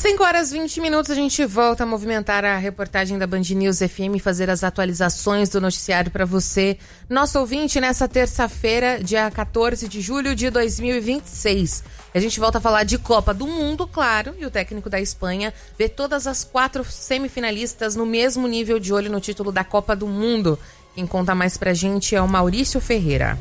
5h20, a gente volta a movimentar a reportagem da Band News FM e fazer as atualizações do noticiário para você, nosso ouvinte, nessa terça-feira, dia 14 de julho de 2026. A gente volta a falar de Copa do Mundo, claro, e o técnico da Espanha vê todas as 4 semifinalistas no mesmo nível de olho no título da Copa do Mundo. Quem conta mais pra gente é o Maurício Ferreira.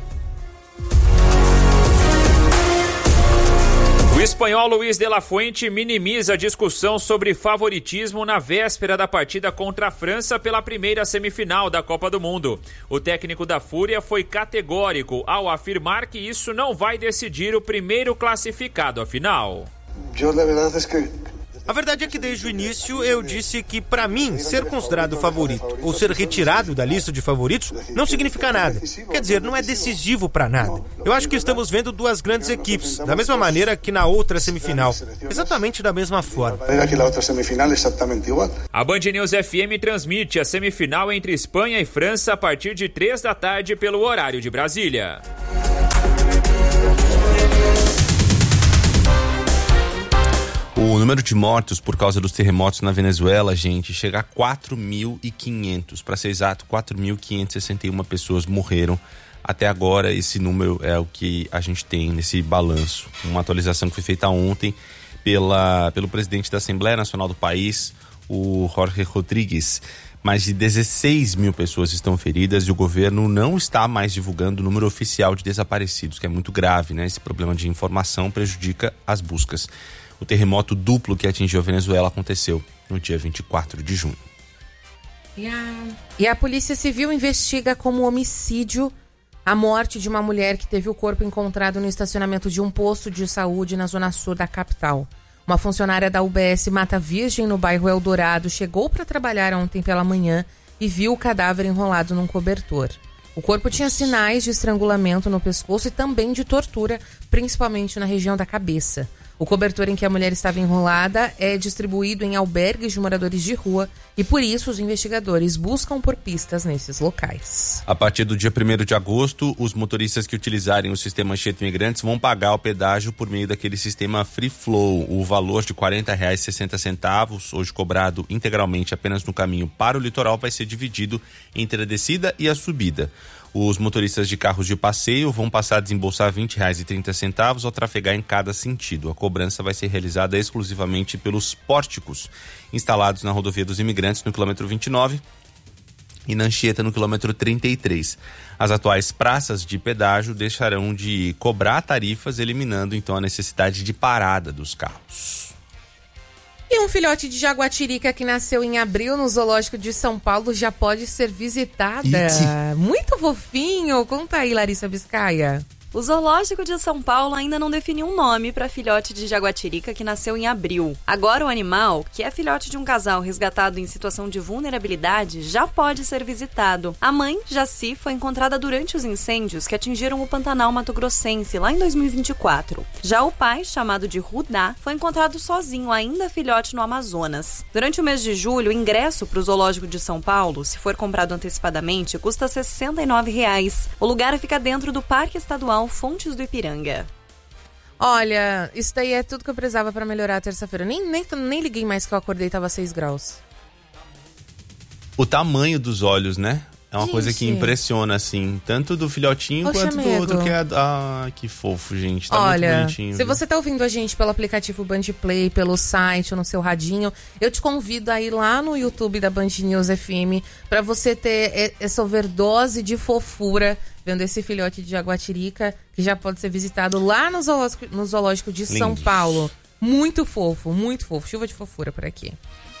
O espanhol Luis de la Fuente minimiza a discussão sobre favoritismo na véspera da partida contra a França pela primeira semifinal da Copa do Mundo. O técnico da Fúria foi categórico ao afirmar que isso não vai decidir o primeiro classificado à final. A verdade é que desde o início eu disse que, para mim, ser considerado favorito ou ser retirado da lista de favoritos não significa nada. Quer dizer, não é decisivo para nada. Eu acho que estamos vendo 2 grandes equipes, da mesma maneira que na outra semifinal. Exatamente da mesma forma. A Band News FM transmite a semifinal entre Espanha e França a partir de 3 da tarde pelo horário de Brasília. O número de mortos por causa dos terremotos na Venezuela, gente, chega a 4.500. Para ser exato, 4.561 pessoas morreram. Até agora, esse número é o que a gente tem nesse balanço. Uma atualização que foi feita ontem pelo presidente da Assembleia Nacional do país, o Jorge Rodrigues. Mais de 16 mil pessoas estão feridas e o governo não está mais divulgando o número oficial de desaparecidos, que é muito grave, né? Esse problema de informação prejudica as buscas. O terremoto duplo que atingiu a Venezuela aconteceu no dia 24 de junho. E a Polícia Civil investiga como homicídio a morte de uma mulher que teve o corpo encontrado no estacionamento de um posto de saúde na zona sul da capital. Uma funcionária da UBS Mata Virgem, no bairro Eldorado, chegou para trabalhar ontem pela manhã e viu o cadáver enrolado num cobertor. O corpo tinha sinais de estrangulamento no pescoço e também de tortura, principalmente na região da cabeça. O cobertor em que a mulher estava enrolada é distribuído em albergues de moradores de rua e, por isso, os investigadores buscam por pistas nesses locais. A partir do dia 1º de agosto, os motoristas que utilizarem o sistema Anchieta Imigrantes vão pagar o pedágio por meio daquele sistema Free Flow. O valor de R$ 40,60, hoje cobrado integralmente apenas no caminho para o litoral, vai ser dividido entre a descida e a subida. Os motoristas de carros de passeio vão passar a desembolsar R$ 20,30 ao trafegar em cada sentido. A cobrança vai ser realizada exclusivamente pelos pórticos instalados na rodovia dos Imigrantes no quilômetro 29 e na Anchieta no quilômetro 33. As atuais praças de pedágio deixarão de cobrar tarifas, eliminando então a necessidade de parada dos carros. E um filhote de jaguatirica que nasceu em abril no Zoológico de São Paulo já pode ser visitada. Muito fofinho. Conta aí, Larissa Biscaia. O Zoológico de São Paulo ainda não definiu um nome para filhote de jaguatirica que nasceu em abril. Agora o animal, que é filhote de um casal resgatado em situação de vulnerabilidade, já pode ser visitado. A mãe, Jaci, foi encontrada durante os incêndios que atingiram o Pantanal Mato-Grossense lá em 2024. Já o pai, chamado de Rudá, foi encontrado sozinho, ainda filhote, no Amazonas. Durante o mês de julho, o ingresso para o Zoológico de São Paulo, se for comprado antecipadamente, custa R$ 69. O lugar fica dentro do Parque Estadual Fontes do Ipiranga. Olha, isso daí é tudo que eu precisava pra melhorar a terça-feira. Nem liguei mais que eu acordei e tava 6 graus. O tamanho dos olhos, né? É uma Gente, coisa que impressiona, assim, tanto do filhotinho quanto do outro, que é... Ah, que fofo, gente. Tá muito bonitinho. Se você tá ouvindo a gente pelo aplicativo Band Play, pelo site ou no seu radinho, eu te convido a ir lá no YouTube da Band News FM pra você ter essa overdose de fofura vendo esse filhote de jaguatirica, que já pode ser visitado lá no zoológico de São Paulo. Muito fofo, muito fofo. Chuva de fofura por aqui.